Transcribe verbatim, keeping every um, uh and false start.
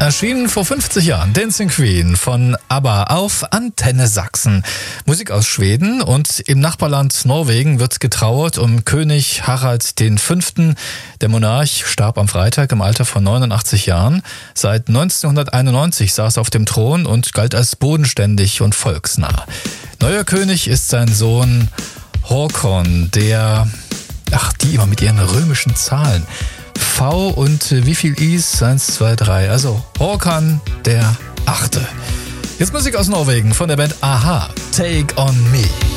Erschienen vor fünfzig Jahren, Dancing Queen von ABBA auf Antenne Sachsen. Musik aus Schweden, und im Nachbarland Norwegen wird getrauert um König Harald der Fünfte. Der Monarch starb am Freitag im Alter von neunundachtzig Jahren. Seit neunzehnhunderteinundneunzig saß er auf dem Thron und galt als bodenständig und volksnah. Neuer König ist sein Sohn Håkon, der, ach, die immer mit ihren römischen Zahlen. V und äh, wie viel Is? Eins, zwei, drei. Also Håkon der Achte. Jetzt Musik aus Norwegen von der Band Aha. Take on Me.